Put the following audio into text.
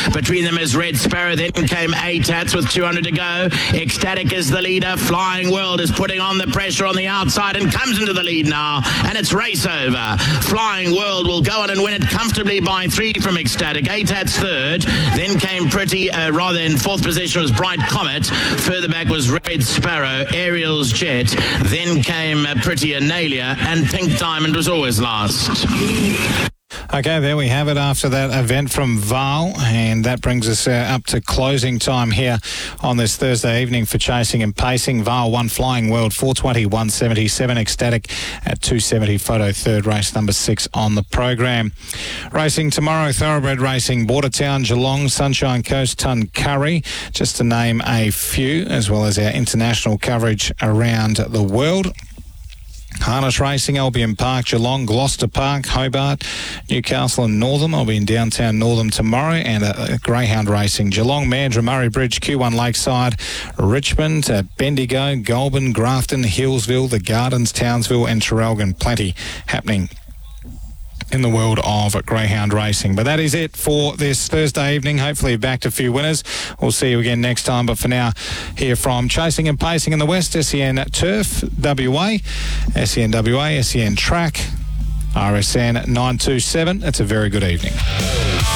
Between them is Red Sparrow. Then came ATATS with 200 to go. Ecstatic is the leader. Flying World is putting on the pressure on the outside and comes into the lead now. And it's race over. Flying World will go on and win it comfortably by 3 from Ecstatic. ATATS third. Then came in fourth position was Bright Comet. Further back was Red Sparrow, Ariel's Jet. Then came Pretty Analia, and Pink Diamond was always last. Okay, there we have it after that event from Val, and that brings us up to closing time here on this Thursday evening for Chasing and Pacing. Val won Flying World 420, 177. Ecstatic at 270. Photo third, race number 6 on the program. Racing tomorrow, Thoroughbred Racing, Bordertown, Geelong, Sunshine Coast, Tuncurry, just to name a few, as well as our international coverage around the world. Harness Racing, Albion Park, Geelong, Gloucester Park, Hobart, Newcastle and Northam. I'll be in downtown Northam tomorrow. And Greyhound Racing, Geelong, Mandurah, Murray Bridge, Q1 Lakeside, Richmond, Bendigo, Goulburn, Grafton, Hillsville, The Gardens, Townsville and Traralgon. Plenty happening in the world of greyhound racing. But that is it for this Thursday evening. Hopefully backed a few winners. We'll see you again next time. But for now, here from Chasing and Pacing in the West, SEN Turf, WA, SEN WA, SEN Track, RSN 927. It's a very good evening.